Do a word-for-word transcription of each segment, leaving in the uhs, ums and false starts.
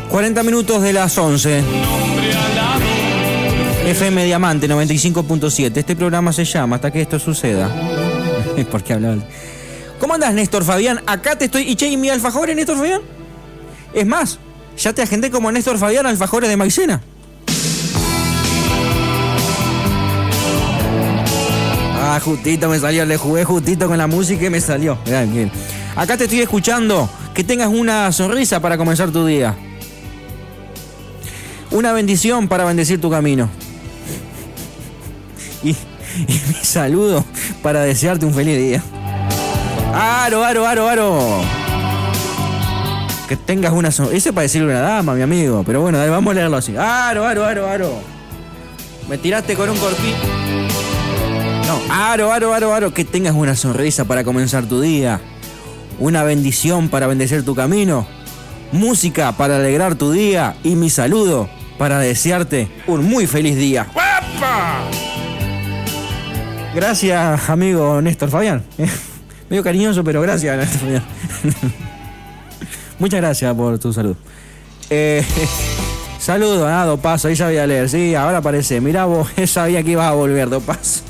cuarenta minutos de las once. F M Diamante noventa y cinco punto siete. Este programa se llama Hasta que esto suceda. ¿Por qué hablaba? ¿Cómo andás, Néstor Fabián? Acá te estoy... ¿Y che, y mi alfajores, Néstor Fabián? Es más, ya te agendé como Néstor Fabián alfajores de maicena. Ah, justito me salió, le jugué justito con la música y me salió. Mirá, bien. Acá te estoy escuchando. Que tengas una sonrisa para comenzar tu día. Una bendición para bendecir tu camino. Y, y mi saludo para desearte un feliz día. Aro, aro, aro, aro. Que tengas una sonrisa. Ese es para decirle a una dama, mi amigo. Pero bueno, dale, vamos a leerlo así. Aro, aro, aro, aro. Me tiraste con un corpín. No, aro, aro, aro, aro. Que tengas una sonrisa para comenzar tu día. Una bendición para bendecir tu camino. Música para alegrar tu día. Y mi saludo para desearte un muy feliz día. ¡Guapa! Gracias, amigo Néstor Fabián. Medio cariñoso, pero gracias, Néstor Fabián. Muchas gracias por tu salud. Eh, saludo, ah, do paso, ahí sabía leer. Sí, ahora aparece. Mirá vos, sabía que ibas a volver, do paso.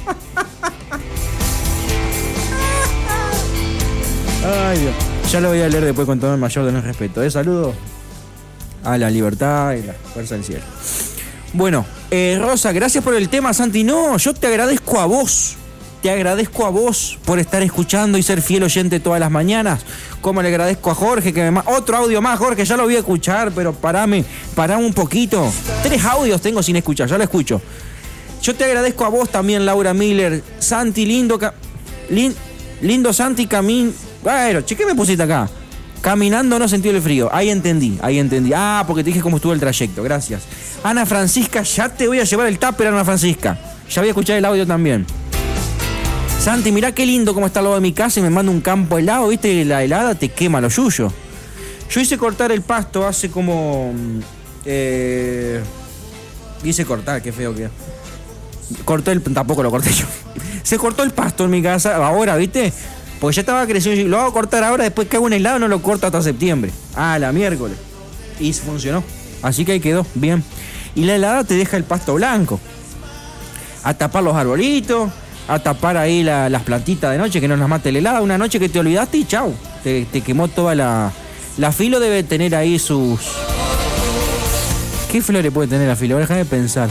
Ay, Dios. Ya lo voy a leer después con todo el mayor de los respetos. Eh, saludo a la libertad y la fuerza del cielo. Bueno, eh, Rosa, gracias por el tema, Santi. No, yo te agradezco a vos. Te agradezco a vos por estar escuchando y ser fiel oyente todas las mañanas. Como le agradezco a Jorge que me ma- otro audio más, Jorge, ya lo voy a escuchar, pero parame, parame un poquito. Tres audios tengo sin escuchar, ya lo escucho. Yo te agradezco a vos también, Laura Miller. Santi, lindo, ca- lin- lindo Santi, camín. Bueno, che, ¿qué me pusiste acá? Caminando no sentí el frío. Ahí entendí, ahí entendí. Ah, porque te dije cómo estuvo el trayecto. Gracias. Ana Francisca, ya te voy a llevar el tupper, Ana Francisca. Ya voy a escuchar el audio también. Santi, mirá qué lindo cómo está al lado de mi casa y me manda un campo helado. ¿Viste? La helada te quema lo yuyo. Yo hice cortar el pasto hace como... Eh... Hice cortar, qué feo que... Corté el... Tampoco lo corté yo. Se cortó el pasto en mi casa ahora, ¿viste? Porque ya estaba creciendo. Lo hago cortar ahora, después que hago un helado no lo corto hasta septiembre. Ah, la miércoles. Y funcionó. Así que ahí quedó, bien. Y la helada te deja el pasto blanco. A tapar los arbolitos, a tapar ahí la, las plantitas de noche, que no las mate la helada. Una noche que te olvidaste y chau. Te, te quemó toda la... La filo debe tener ahí sus... ¿Qué flores puede tener la filo? Déjame pensar.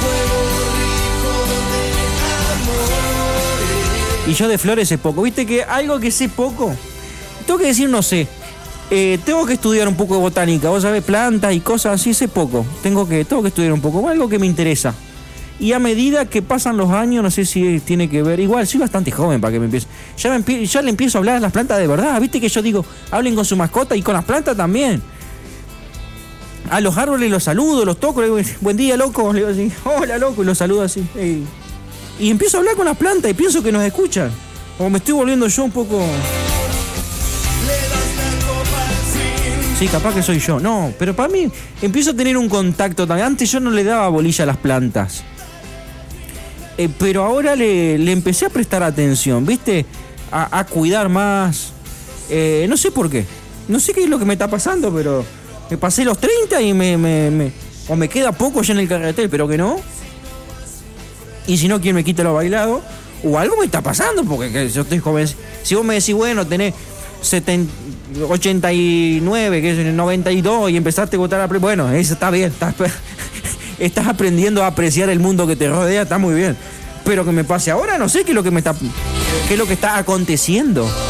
Y yo de flores sé poco. ¿Viste que algo que sé poco? Tengo que decir no sé. Eh, tengo que estudiar un poco de botánica. Vos sabés, plantas y cosas así, sé poco. Tengo que, tengo que estudiar un poco. Algo que me interesa. Y a medida que pasan los años, no sé si tiene que ver... Igual, soy bastante joven para que me empiece... Ya, me empie- ya le empiezo a hablar a las plantas de verdad. ¿Viste que yo digo, hablen con su mascota y con las plantas también? A los árboles los saludo, los toco, le digo, buen día, loco. Le digo así, hola, loco, y los saludo así. Ey. Y empiezo a hablar con las plantas y pienso que nos escuchan. O me estoy volviendo yo un poco... Sí, capaz que soy yo. No, pero para mí empiezo a tener un contacto también. Antes yo no le daba bolilla a las plantas. Eh, pero ahora le, le empecé a prestar atención, ¿viste? A, a cuidar más. Eh, no sé por qué. No sé qué es lo que me está pasando, pero... Me pasé los treinta y me... me, me o me queda poco ya en el carretel, pero que no. Y si no, ¿quién me quita lo bailado? O algo me está pasando, porque que yo estoy joven. Si vos me decís, bueno, tenés setenta, ochenta y nueve, que es noventa y dos, y empezaste a votar a... Pre- bueno, eso está bien. Estás, estás aprendiendo a apreciar el mundo que te rodea, está muy bien. Pero que me pase ahora, no sé qué es lo que me está... qué es lo que está aconteciendo.